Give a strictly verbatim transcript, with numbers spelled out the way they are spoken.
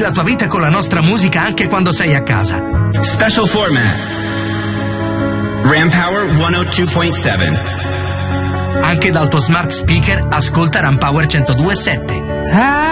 la tua vita con la nostra musica anche quando sei a casa. Special format. Ram Power centodue point seven. Anche dal tuo smart speaker ascolta Ram Power centodue point sette.